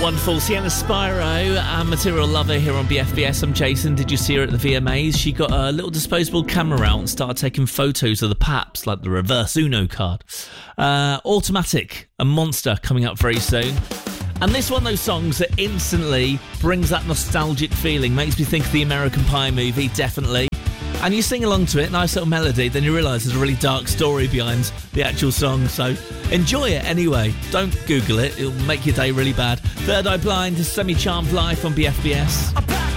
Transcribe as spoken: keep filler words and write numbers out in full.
Wonderful. Sienna Spiro and Material Lover here on B F B S. I'm Jason. Did you see her at the V M As? She got a little disposable camera out and started taking photos of the Paps, like the reverse Uno card. Uh, Automatic, a monster, coming up very soon. And this one of those songs that instantly brings that nostalgic feeling, makes me think of the American Pie movie, definitely. And you sing along to it, nice little melody, then you realise there's a really dark story behind the actual song. So enjoy it anyway. Don't Google it, it'll make your day really bad. Third Eye Blind, Semi-Charmed Life on B F B S.